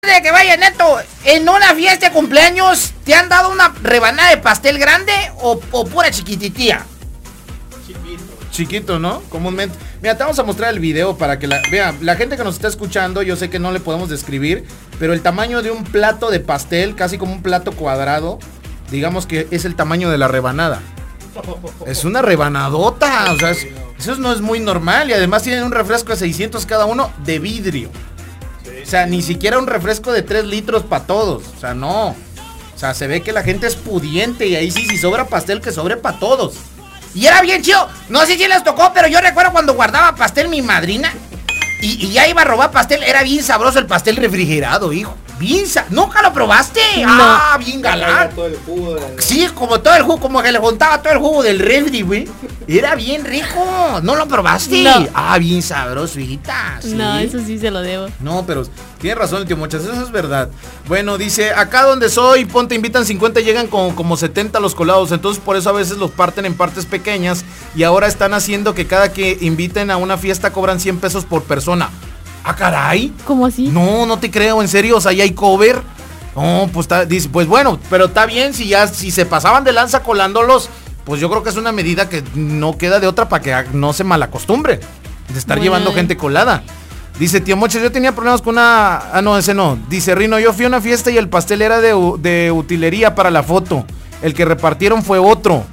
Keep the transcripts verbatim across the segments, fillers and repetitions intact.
De que vaya, Neto, en una fiesta de cumpleaños, ¿te han dado una rebanada de pastel grande o, o pura chiquititía? Chiquito. Chiquito, ¿no? Comúnmente. Mira, te vamos a mostrar el video para que la... Vean, la gente que nos está escuchando, yo sé que no le podemos describir, pero el tamaño de un plato de pastel, casi como un plato cuadrado, digamos que es el tamaño de la rebanada. Es una rebanadota, o sea, es, eso no es muy normal y además tienen un refresco de seiscientos cada uno de vidrio. O sea, ni siquiera un refresco de tres litros para todos. O sea, no. O sea, se ve que la gente es pudiente y ahí sí, si sobra pastel, que sobre para todos. Y era bien chido. No sé si les tocó, pero yo recuerdo cuando guardaba pastel mi madrina y, y ya iba a robar pastel. Era bien sabroso el pastel refrigerado, hijo. Bien sa... ¿Nunca lo probaste? No. Ah, bien galán. Todo el jugo de... Sí, como todo el jugo, como que le juntaba todo el jugo del refri, güey. Era bien rico. ¿No lo probaste? No. Ah, bien sabroso, hijita. ¿Sí? No, eso sí se lo debo. No, pero tiene razón el tío Mochas, eso es verdad. Bueno, dice, acá donde soy, ponte, invitan cincuenta, llegan con, como setenta los colados. Entonces por eso a veces los parten en partes pequeñas. Y ahora están haciendo que cada que inviten a una fiesta cobran cien pesos por persona. Ah, caray. ¿Cómo así? No, no te creo, en serio, o sea, ya hay cover. No, pues está, dice, pues bueno, pero está bien, si ya, si se pasaban de lanza colándolos, pues yo creo que es una medida que no queda de otra para que no se malacostumbre de estar bueno. llevando gente colada. Dice, tío Moches, yo tenía problemas con una... Ah, no, ese no. Dice, Rino, yo fui a una fiesta y el pastel era de, de utilería para la foto. El que repartieron fue otro.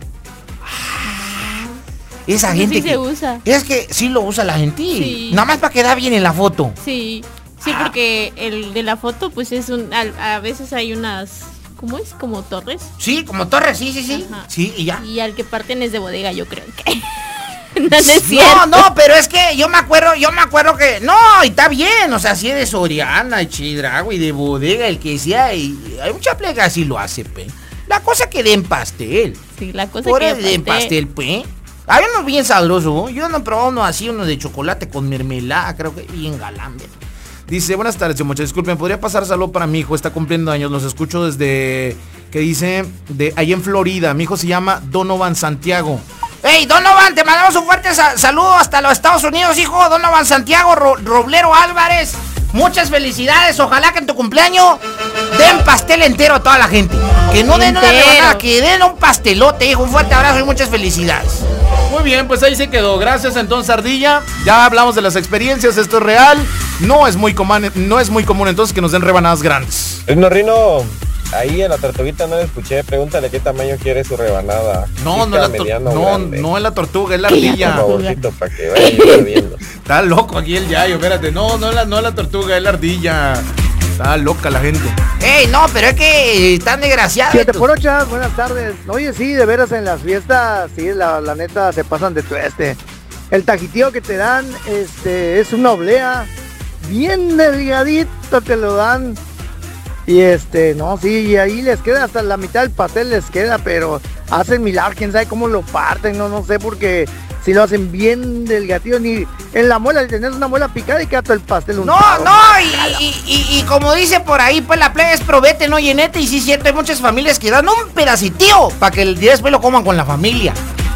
Esa gente sí que se usa. Es que sí lo usa la gente. Sí. Nada más para quedar bien en la foto. Sí. Sí, ah. porque el de la foto, pues es un... A, a veces hay unas... ¿Cómo es? ¿Como torres? Sí, como torres, sí, sí, sí. Ajá. Sí, y ya. Y al que parten es de bodega, yo creo que... no, no, es no, no, pero es que yo me acuerdo, yo me acuerdo que... No, y está bien, o sea, sí es de Soriana, de Chedraui, de bodega, el que sea, y hay mucha plega así lo hace, pe. La cosa que den pastel. Sí, la cosa Por que den pastel, pe. Hay unos bien sabrosos, ¿eh? Yo no he probado uno así, uno de chocolate con mermelada, creo que bien galán, ¿verdad? Dice, buenas tardes, muchachos, disculpen, ¿podría pasar saludo para mi hijo? Está cumpliendo años, los escucho desde, que dice, de ahí en Florida. Mi hijo se llama Donovan Santiago. Hey, Donovan, te mandamos un fuerte sa- saludo hasta los Estados Unidos, hijo. Donovan Santiago, Ro- Roblero Álvarez. Muchas felicidades, ojalá que en tu cumpleaños den pastel entero a toda la gente. Que no den una rebanada, que den un pastelote, hijo. Un fuerte abrazo y muchas felicidades. Muy bien, pues ahí se quedó. Gracias entonces, Ardilla. Ya hablamos de las experiencias, esto es real. No es muy común, no es muy común entonces que nos den rebanadas grandes. Rino, Rino, ahí en la tortuguita no le escuché. Pregúntale qué tamaño quiere su rebanada. No, no, la to- no, no es la tortuga, es la ardilla. Por favorcito, para que vayan viendo. Está loco aquí el yayo, espérate. No, no es la, no es la tortuga, es la ardilla. Está loca la gente. Ey, no, pero es que están desgraciados. Siete por ocho, buenas tardes. Oye, sí, de veras en las fiestas, sí, la, la neta se pasan de tueste. El taquitío que te dan, este, es una oblea, bien delgadito te lo dan. Y este, no, sí, y ahí les queda hasta la mitad del pastel les queda, pero hacen milagros, quién sabe cómo lo parten, no, no sé, porque si lo hacen bien delgadito, ni en la muela, tenés una muela picada y queda todo el pastel No, untado. no, y, y, y, y como dice por ahí, pues la playa es probete, no llenete, y sí es cierto, hay muchas familias que dan un pedacitío para que el día después lo coman con la familia.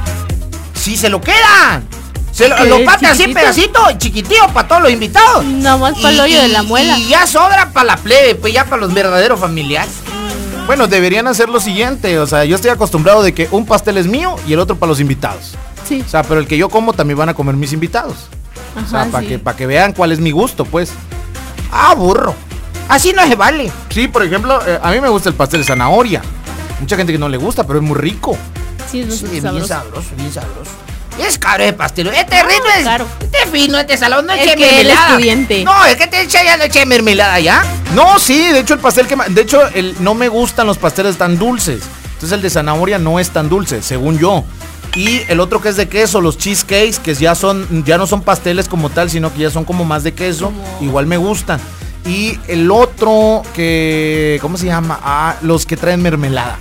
Sí, se lo quedan. Se lo, lo parten así pedacito, chiquitío, para todos los invitados. Nada más para el hoyo de la muela. Y ya sobra para la plebe, pues ya para los verdaderos familiares. Bueno, deberían hacer lo siguiente, o sea, yo estoy acostumbrado de que un pastel es mío y el otro para los invitados. Sí. O sea, pero el que yo como también van a comer mis invitados. Ajá, o sea, para sí. que, para que vean cuál es mi gusto, pues. Ah, burro. Así no se vale. Sí, por ejemplo, eh, a mí me gusta el pastel de zanahoria. Mucha gente que no le gusta, pero es muy rico. Sí, es Sí, bastante bien sabroso. sabroso, bien sabroso. Es caro el pastel. Este No, ritmo es claro. Este fino, este salón, no Es eche que él es mermelada. estudiante. No, es que te echa ya no eche mermelada ya. No, sí, de hecho el pastel que... ma- De hecho, el, no me gustan los pasteles tan dulces. Entonces el de zanahoria no es tan dulce, según yo. Y el otro que es de queso, los cheesecakes, que ya son, ya no son pasteles como tal, sino que ya son como más de queso, Como- igual me gustan. Y el otro que, ¿cómo se llama? Ah, los que traen mermelada.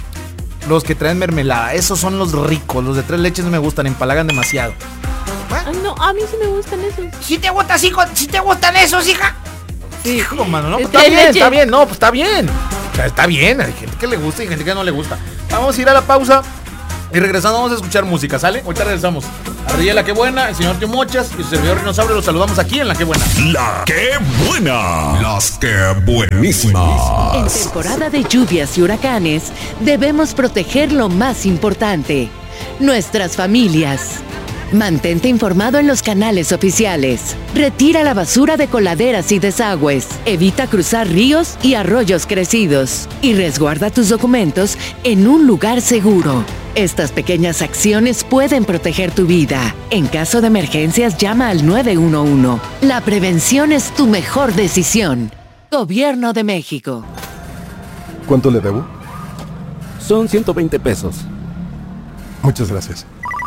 Los que traen mermelada, esos son los ricos. Los de tres leches no me gustan, empalagan demasiado. Ah, no, a mí sí me gustan esos. Si te gustas, hijo, si te gustan esos, hija. Sí, hijo, mano, no, pues De está tres bien, leches. está bien, no, pues está bien. O sea, está bien, hay gente que le gusta y gente que no le gusta. Vamos a ir a la pausa. Y regresando vamos a escuchar música, ¿sale? Ahorita regresamos. Arriba La Qué Buena, el señor Tío Mochas y su servidor Dinosaurio los saludamos aquí en La Qué Buena. La Qué Buena. Las Qué Buenísimas. En temporada de lluvias y huracanes, debemos proteger lo más importante, nuestras familias. Mantente informado en los canales oficiales. Retira la basura de coladeras y desagües. Evita cruzar ríos y arroyos crecidos. Y resguarda tus documentos en un lugar seguro. Estas pequeñas acciones pueden proteger tu vida. En caso de emergencias, llama al nueve uno uno. La prevención es tu mejor decisión. Gobierno de México. ¿Cuánto le debo? Son ciento veinte pesos. Muchas gracias.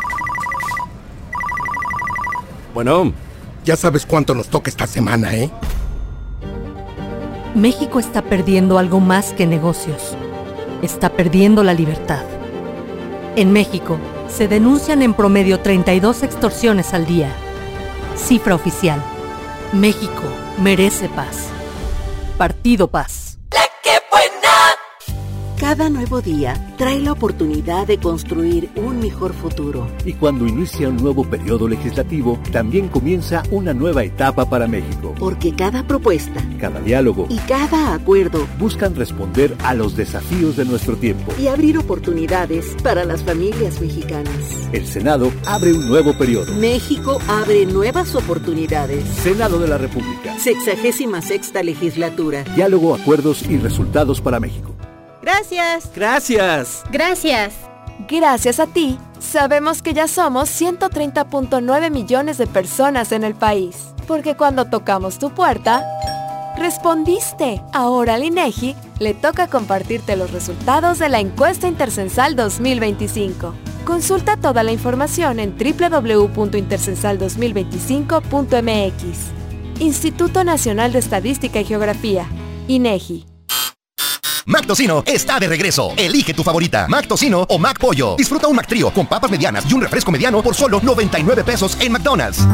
Bueno, ya sabes cuánto nos toca esta semana, ¿eh? México está perdiendo algo más que negocios. Está perdiendo la libertad. En México, se denuncian en promedio treinta y dos extorsiones al día. Cifra oficial. México merece paz. Partido Paz. ¡La Qué Buena! Cada nuevo día trae la oportunidad de construir un mejor futuro. Y cuando inicia un nuevo periodo legislativo, también comienza una nueva etapa para México. Porque cada propuesta, cada diálogo y cada acuerdo buscan responder a los desafíos de nuestro tiempo y abrir oportunidades para las familias mexicanas. El Senado abre un nuevo periodo. México abre nuevas oportunidades. Senado de la República. Sexagésima sexta legislatura. Diálogo, acuerdos y resultados para México. Gracias. Gracias. Gracias. Gracias a ti, sabemos que ya somos ciento treinta punto nueve millones de personas en el país. Porque cuando tocamos tu puerta, respondiste. Ahora al INEGI le toca compartirte los resultados de la encuesta intercensal dos mil veinticinco. Consulta toda la información en doble u doble u doble u punto intercensal dos mil veinticinco punto m x. Instituto Nacional de Estadística y Geografía, INEGI. Mac Tocino está de regreso. Elige tu favorita, Mac Tocino o Mac Pollo. Disfruta un Mac Trío con papas medianas y un refresco mediano por solo noventa y nueve pesos en McDonald's.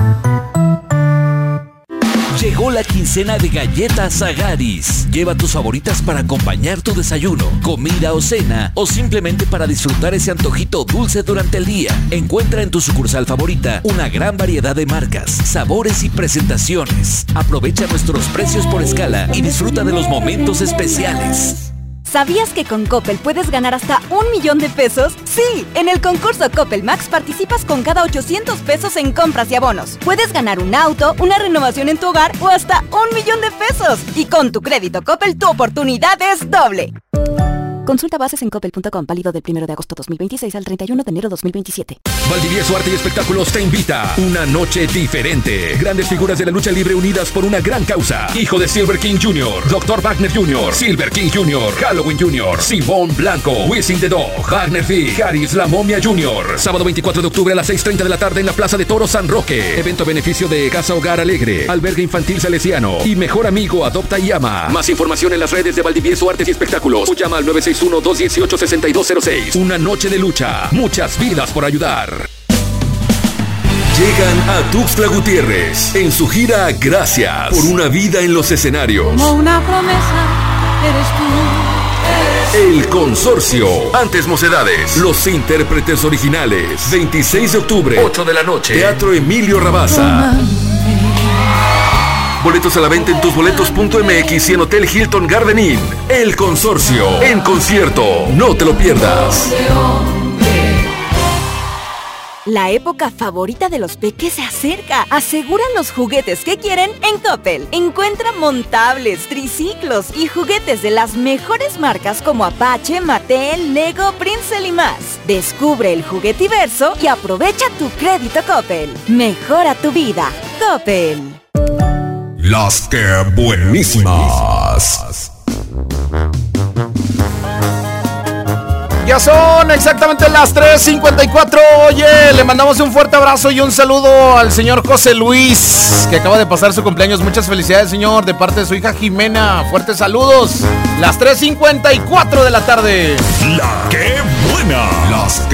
Llegó la quincena de galletas Sagaris. Lleva tus favoritas para acompañar tu desayuno, comida o cena, o simplemente para disfrutar ese antojito dulce durante el día. Encuentra en tu sucursal favorita una gran variedad de marcas, sabores y presentaciones. Aprovecha nuestros precios por escala y disfruta de los momentos especiales. ¿Sabías que con Coppel puedes ganar hasta un millón de pesos? ¡Sí! En el concurso Coppel Max participas con cada ochocientos pesos en compras y abonos. Puedes ganar un auto, una renovación en tu hogar o hasta un millón de pesos. Y con tu crédito Coppel, tu oportunidad es doble. Consulta bases en coppel punto com, válido del primero de agosto dos mil veintiséis al treinta y uno de enero dos mil veintisiete. Valdivieso Arte y Espectáculos te invita. Una noche diferente. Grandes figuras de la lucha libre unidas por una gran causa. Hijo de Silver King junior, doctor Wagner junior, Silver King junior, Halloween junior, Simón Blanco, Wisin the Dog, Wagner Thick, Haris La Momia junior Sábado veinticuatro de octubre a las seis treinta de la tarde en la Plaza de Toros San Roque. Evento a beneficio de Casa Hogar Alegre, Albergue Infantil Salesiano y Mejor Amigo Adopta y Ama. Más información en las redes de Valdivieso Artes y Espectáculos o llama al nueve seis uno, dos uno ocho, seis dos cero seis. Una noche de lucha, muchas vidas por ayudar. Llegan a Tuxtla Gutiérrez en su gira Gracias por una vida en los escenarios. Como una promesa, eres tú. El Consorcio, Antes Mocedades, los intérpretes originales. veintiséis de octubre, ocho de la noche, Teatro Emilio Rabasa. Boletos a la venta en tusboletos punto m x y en Hotel Hilton Garden Inn. El Consorcio, en concierto. No te lo pierdas. La época favorita de los peques se acerca. Aseguran los juguetes que quieren en Coppel. Encuentra montables, triciclos y juguetes de las mejores marcas como Apache, Mattel, Lego, Princeton y más. Descubre el juguetiverso y aprovecha tu crédito Coppel. Mejora tu vida. Coppel. Las que buenísimas. Ya son exactamente las tres cincuenta y cuatro. Oye, le mandamos un fuerte abrazo y un saludo al señor José Luis, que acaba de pasar su cumpleaños. Muchas felicidades, señor, de parte de su hija Jimena. Fuertes saludos. Las tres cincuenta y cuatro de la tarde. La que buena. Las que